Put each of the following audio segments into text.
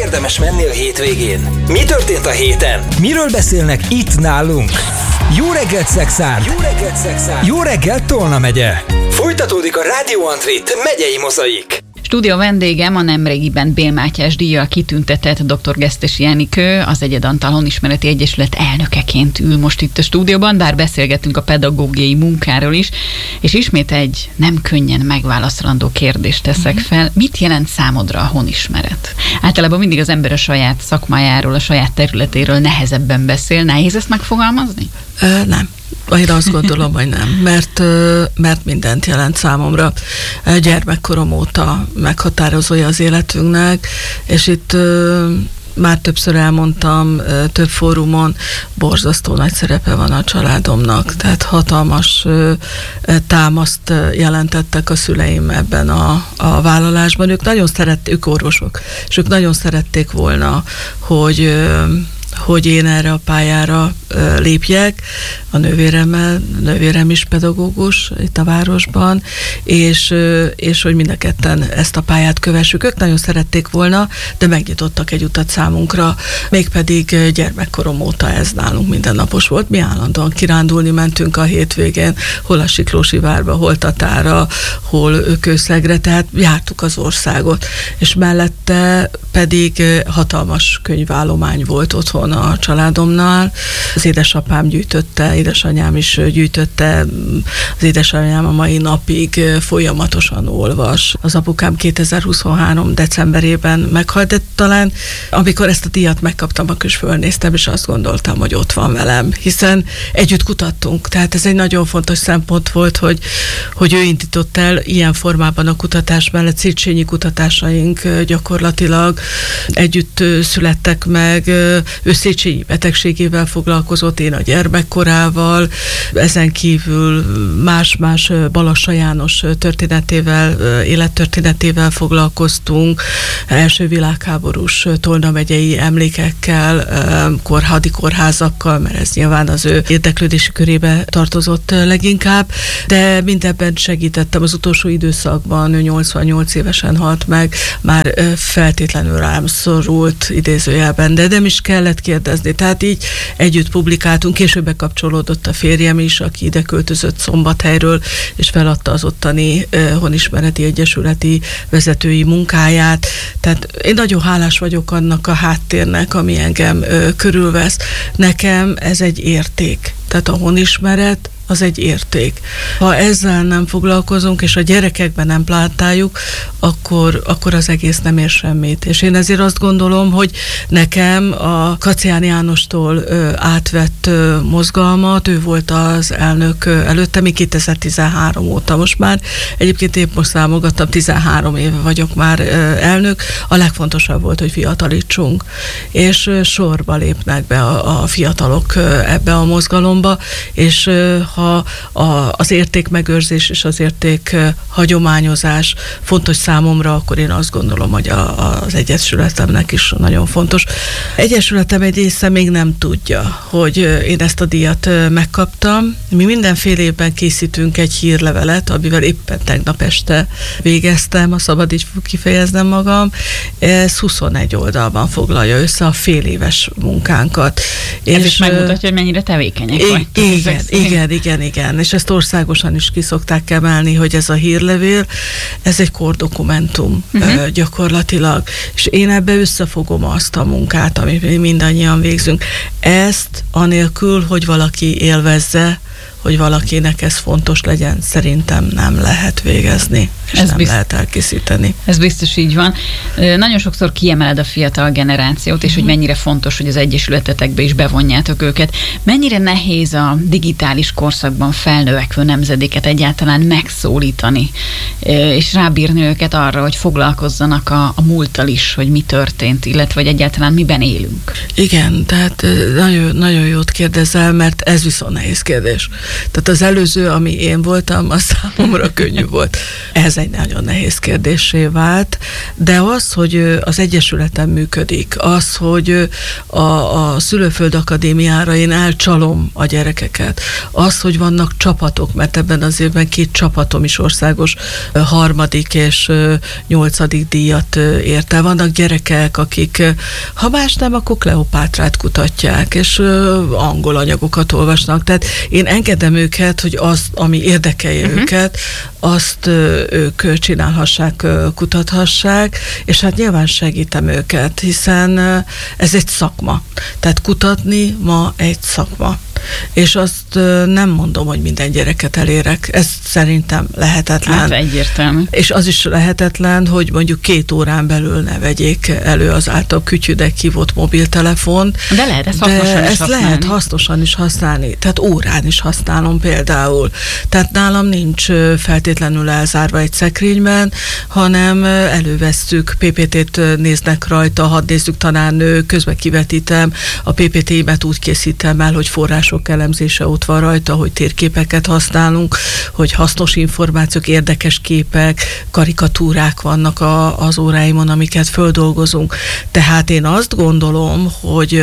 érdemes menni a hétvégén? Mi történt a héten? Miről beszélnek itt nálunk? Jó reggelt, Szexárd! Jó reggelt, Szexárd! Jó reggelt, Tolna megye! Folytatódik a Rádió Antrit megyei mozaik. Stúdió vendégem a nemrégiben Bél Mátyás díjjal kitüntetett dr. Gesztesi Enikő, az Egyedantal Honismereti Egyesület elnökeként ül most itt a stúdióban, bár beszélgetünk a pedagógiai munkáról is, és ismét egy nem könnyen megválaszolandó kérdést teszek fel. Mit jelent számodra a honismeret? Általában mindig az ember a saját szakmájáról, a saját területéről nehezebben beszél. Nehéz ezt megfogalmazni? Nem. Én azt gondolom, hogy nem, mert mindent jelent számomra. Gyermekkorom óta meghatározója az életünknek, és itt már többször elmondtam, több fórumon, borzasztó nagy szerepe van a családomnak, tehát hatalmas támaszt jelentettek a szüleim ebben a vállalásban. Ők orvosok, és ők nagyon szerették volna, hogy én erre a pályára lépjek, a nővérem is pedagógus itt a városban, és hogy mind a ketten ezt a pályát kövessük. Ők nagyon szerették volna, de megnyitottak egy utat számunkra, mégpedig gyermekkorom óta ez nálunk mindennapos volt. Mi állandóan kirándulni mentünk a hétvégén, hol a Siklósivárba, hol Tatára, hol Kőszegre, tehát jártuk az országot, és mellette pedig hatalmas könyvállomány volt otthon a családomnál. Az édesapám gyűjtötte, édesanyám is gyűjtötte, az édesanyám a mai napig folyamatosan olvas. Az apukám 2023. decemberében meghalt, de talán amikor ezt a díjat megkaptam, akkor is fölnéztem, és azt gondoltam, hogy ott van velem, hiszen együtt kutattunk. Tehát ez egy nagyon fontos szempont volt, hogy ő indított el ilyen formában a kutatás mellett. Széchenyi kutatásaink gyakorlatilag együtt születtek meg. Ő Széchenyi betegségével foglalkozott, én a gyermekkorával, ezen kívül más-más Balassa János élettörténetével foglalkoztunk, első világháborús Tolna megyei emlékekkel, hadi kórházakkal, mert ez nyilván az ő érdeklődési körébe tartozott leginkább, de mindebben segítettem az utolsó időszakban, ő 88 évesen halt meg, már feltétlenül rám szorult idézőjelben, de nem is kellett kérdezni. Tehát így együtt publikáltunk, később bekapcsolódott a férjem is, aki ide költözött Szombathelyről, és feladta az ottani Honismereti Egyesületi vezetői munkáját. Tehát én nagyon hálás vagyok annak a háttérnek, ami engem körülvesz. Nekem ez egy érték. Tehát a honismeret az egy érték. Ha ezzel nem foglalkozunk, és a gyerekekben nem plantáljuk, akkor az egész nem ér semmit. És én ezért azt gondolom, hogy nekem a Kacián Jánostól átvett mozgalmat, ő volt az elnök előtte, mi 2013 óta most már, egyébként épp most számogattam, 13 éve vagyok már elnök, a legfontosabb volt, hogy fiatalítsunk, és sorba lépnek be a fiatalok ebbe a mozgalomba, és ha az értékmegőrzés és az érték hagyományozás fontos számomra, akkor én azt gondolom, hogy az egyesületemnek is nagyon fontos. Egyesületem egy része még nem tudja, hogy én ezt a díjat megkaptam. Mi mindenféle évben készítünk egy hírlevelet, amivel éppen tegnap este végeztem, ha szabad így kifejeznem magam. Ez 21 oldalban foglalja össze a fél éves munkánkat. Ez is megmutatja, hogy mennyire tevékenyek vagytok. Igen, és ezt országosan is ki szokták emelni, hogy ez a hírlevél, ez egy kordokumentum gyakorlatilag, és én ebbe összefogom azt a munkát, amit mi mindannyian végzünk. Ezt anélkül, hogy valaki élvezze, hogy valakinek ez fontos legyen, szerintem nem lehet végezni, és nem lehet elkészíteni. Ez biztos így van. Nagyon sokszor kiemeled a fiatal generációt, és hogy mennyire fontos, hogy az egyesületetekbe is bevonjátok őket. Mennyire nehéz a digitális korszakban felnövekvő nemzedéket egyáltalán megszólítani, és rábírni őket arra, hogy foglalkozzanak a múlttal is, hogy mi történt, illetve hogy egyáltalán miben élünk. Igen, tehát nagyon, nagyon jót kérdezel, mert ez viszont nehéz kérdés. Tehát az előző, ami én voltam, az számomra könnyű volt. Ez egy nagyon nehéz kérdéssé vált, de az, hogy az Egyesületen működik, az, hogy a Szülőföld Akadémiára én elcsalom a gyerekeket, az, hogy vannak csapatok, mert ebben az évben 2 csapatom is országos 3. és 8. díjat ért el. Vannak gyerekek, akik ha más nem, akkor Kleopátrát kutatják, és angol anyagokat olvasnak. Tehát én engedem őket, hogy az, ami érdekelje őket, azt ők csinálhassák, kutathassák, és hát nyilván segítem őket, hiszen ez egy szakma. Tehát kutatni ma egy szakma. És azt nem mondom, hogy minden gyereket elérek. Ez szerintem lehetetlen. Hát egyértelmű. És az is lehetetlen, hogy mondjuk 2 órán belül ne vegyék elő az által kütyűnek hívott mobiltelefont. De lehet ezt hasznosan is használni. Lehet hasznosan is használni. Tehát órán is használom például. Tehát nálam nincs feltétlenül elzárva egy szekrényben, hanem elővesszük, PPT-t néznek rajta, hadd nézzük tanárnő, közben kivetítem, a PPT-imet úgy készítem el, hogy források elemzése ott van rajta, hogy térképeket használunk, hogy hasznos információk, érdekes képek, karikatúrák vannak az óráimon, amiket földolgozunk. Tehát én azt gondolom, hogy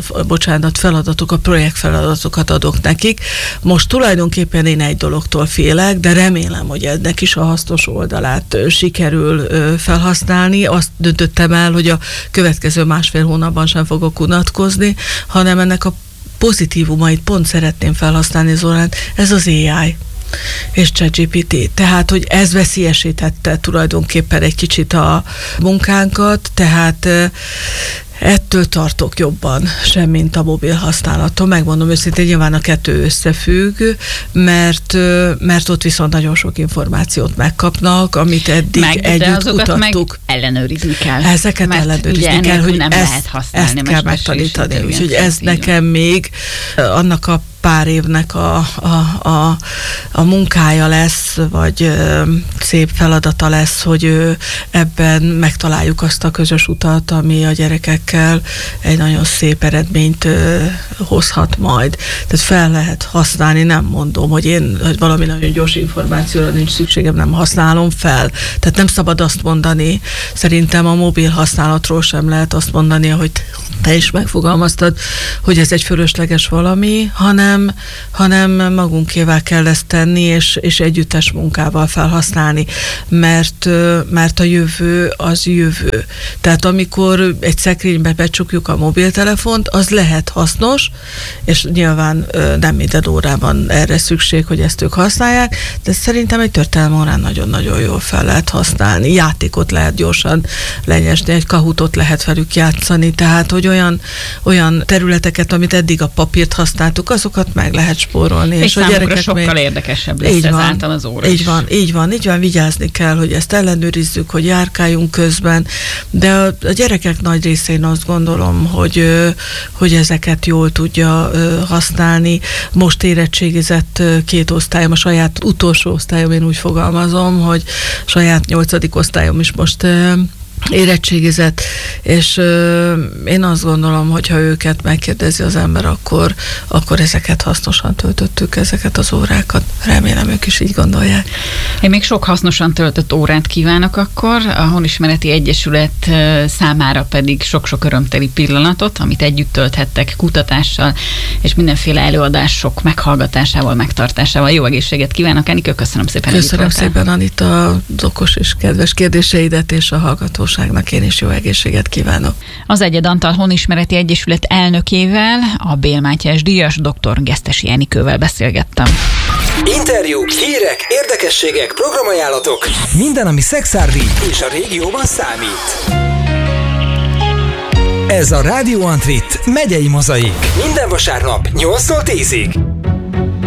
a projektfeladatokat adok nekik. Most tulajdonképpen én egy dologtól félek, de remélem, hogy ennek is a hasznos oldalát sikerül felhasználni. Azt döntöttem el, hogy a következő 1,5 hónapban sem fogok unatkozni, hanem ennek a pozitívumait pont szeretném felhasználni az órán, ez az AI és ChatGPT. Tehát, hogy ez veszélyesítette tulajdonképpen egy kicsit a munkánkat, tehát ettől tartok jobban, sem mint a mobil használattól. Megmondom őszintén, nyilván a 2 összefügg, mert ott viszont nagyon sok információt megkapnak, amit eddig együtt kutattuk. Meg ellenőrizni kell. Ezeket ellenőrizni kell, hogy nem lehet használni, ezt kell megtanítani. Úgyhogy ez nekem még annak a pár évnek a munkája lesz, vagy szép feladata lesz, hogy ebben megtaláljuk azt a közös utat, ami a gyerekekkel egy nagyon szép eredményt hozhat majd. Tehát fel lehet használni, nem mondom, hogy valami nagyon gyors információra nincs szükségem, nem használom fel. Tehát nem szabad azt mondani, szerintem a mobil használatról sem lehet azt mondani, ahogy te is megfogalmaztad, hogy ez egy fölösleges valami, hanem magunkévá kell ezt tenni, és együttes munkával felhasználni, mert a jövő az jövő. Tehát amikor egy szekrénybe becsukjuk a mobiltelefont, az lehet hasznos, és nyilván nem minden órában erre szükség, hogy ezt ők használják, de szerintem egy történelmi órán nagyon-nagyon jól fel lehet használni. Játékot lehet gyorsan lenyesni, egy Kahootot lehet velük játszani, tehát hogy olyan területeket, amit eddig a papírt használtuk, azokat meg lehet spórolni. És a gyerekek sokkal érdekesebb lesz ezáltal az óra is. Így van, vigyázni kell, hogy ezt ellenőrizzük, hogy járkáljunk közben, de a gyerekek nagy részén azt gondolom, hogy ezeket jól tudja használni. Most érettségizett 2 osztályom, a saját utolsó osztályom, én úgy fogalmazom, hogy saját 8. osztályom is most érettségizett, és én azt gondolom, hogy ha őket megkérdezi az ember, akkor ezeket hasznosan töltöttük, ezeket az órákat. Remélem, ők is így gondolják. Én még sok hasznosan töltött órát kívánok akkor, a Honismereti Egyesület számára pedig sok-sok örömteli pillanatot, amit együtt tölthettek kutatással, és mindenféle előadások meghallgatásával, megtartásával. Jó egészséget kívánok, Enikő, köszönöm szépen. Köszönöm szépen, Anita, az okos és kedves kérdéseidet, és a hallgatóságnak én is jó egészséget kívánok. Az Egyed Antal Honismereti Egyesület elnökével, a Bél Mátyás díjas dr. Gesztesi Enikővel beszélgettem. Interjúk, hírek, érdekességek, programajánlatok, minden, ami szexárdi és a régióban számít. Ez a Radio Antrit megyei mozaik. Minden vasárnap 8-tól 10-ig.